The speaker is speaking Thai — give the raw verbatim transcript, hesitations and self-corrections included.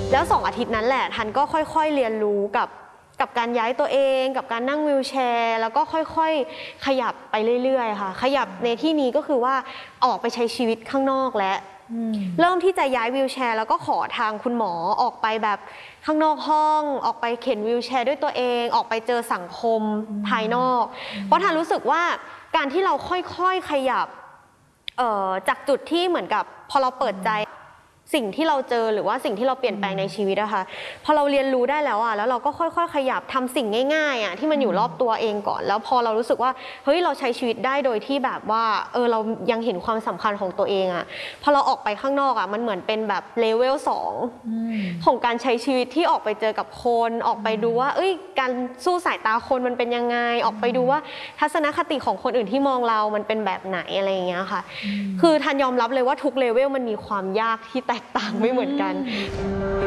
แล้วสองอาทิตย์นั้นแหละทันก็ค่อยๆเรียนรู้กับกับการย้ายตัวเองกับการนั่งวีลแชร์แล้วก็ค่อยๆขยับไปเรื่อยๆค่ะขยับในที่นี้ก็คือว่าออกไปใช้ชีวิตข้างนอกและเริ่มที่จะย้ายวีลแชร์แล้วก็ขอทางคุณหมอออกไปแบบข้างนอกห้องออกไปเข็นวีลแชร์ด้วยตัวเองออกไปเจอสังคมภายนอกเพราะทันรู้สึกว่าการที่เราค่อยๆขยับจากจุดที่เหมือนกับพอเราเปิดใจสิ่งที่เราเจอหรือว่าสิ่งที่เราเปลี่ยนแปลงในชีวิตอะค่ะพอเราเรียนรู้ได้แล้วอะแล้วเราก็ค่อยๆขยับทำสิ่งง่ายๆอะที่มันอยู่รอบตัวเองก่อนแล้วพอเรารู้สึกว่าเฮ้ยเราใช้ชีวิตได้โดยที่แบบว่าเออเรายังเห็นความสำคัญของตัวเองอะพอเราออกไปข้างนอกอะมันเหมือนเป็นแบบเลเวลสองของการใช้ชีวิตที่ออกไปเจอกับคนออกไปดูว่าเอ้ยการสู้สายตาคนมันเป็นยังไงออกไปดูว่าทัศนคติของคนอื่นที่มองเรามันเป็นแบบไหนอะไรอย่างเงี้ยค่ะคือทันยอมรับเลยว่าทุกเลเวลมันมีความยากที่แตกต่างไม่เหมือนกัน